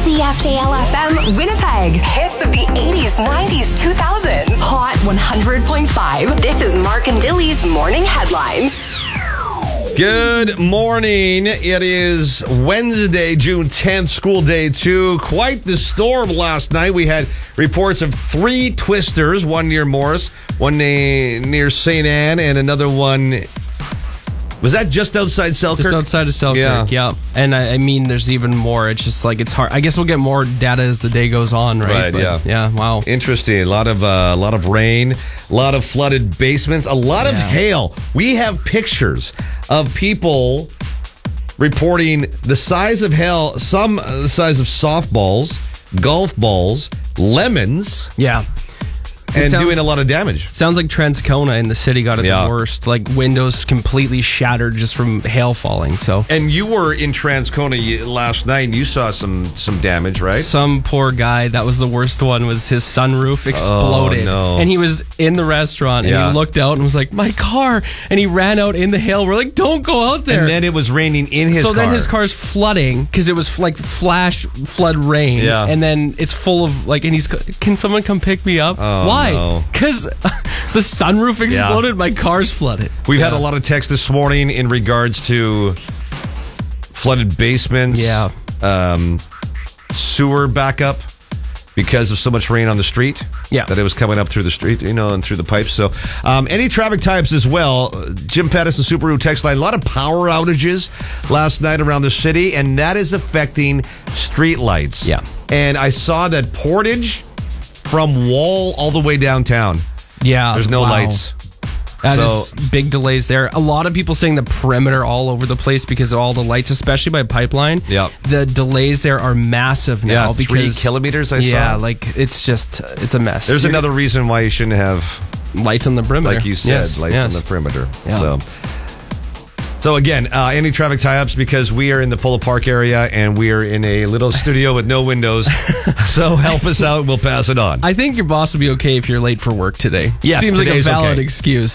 CFJL-FM Winnipeg. Hits of the 80s, 90s, 2000. Hot 100.5. This is Mark and Dilly's Morning Headlines. Good morning. It is Wednesday, June 10th, school day 2. Quite the storm last night. We had reports of 3 twisters, one near Morris, one near St. Anne, and another one. Was that just outside Selkirk? Just outside of Selkirk, yeah. And I mean, there's even more. It's just like, it's hard. I guess we'll get more data as the day goes on, right? Yeah, wow. Interesting. A lot of rain, a lot of flooded basements, a lot of hail. We have pictures of people reporting the size of hail, some the size of softballs, golf balls, lemons. Yeah. And doing a lot of damage. Sounds like Transcona in the city got it the worst. Like windows completely shattered just from hail falling. So, and you were in Transcona last night and you saw some damage, right? Some poor guy, that was the worst one, was his sunroof exploded. Oh, no. And he was in the restaurant and he looked out and was like, my car. And he ran out in the hail. We're like, don't go out there. And then it was raining in his car. So then his car's flooding because it was like flash flood rain. Yeah. And then it's full of like, and he's, can someone come pick me up? Why? Because the sunroof exploded, my car's flooded. We've had a lot of text this morning in regards to flooded basements, sewer backup because of so much rain on the street. Yeah. That it was coming up through the street, and through the pipes. So, any traffic types as well. Jim Pettis and Subaru text line. A lot of power outages last night around the city, and that is affecting street lights. Yeah. And I saw that Portage from Wall all the way downtown. Yeah. There's no lights. That is big delays there. A lot of people saying the perimeter all over the place because of all the lights, especially by pipeline. Yeah. The delays there are massive now. Yeah, 3 kilometers I saw. Yeah, like it's a mess. There's another reason why you shouldn't have lights on the perimeter. Like you said, lights on the perimeter. Yeah. So again, any traffic tie-ups, because we are in the Polo Park area and we are in a little studio with no windows. So help us out. We'll pass it on. I think your boss will be okay if you're late for work today. Yes, seems like a today's valid okay. excuse.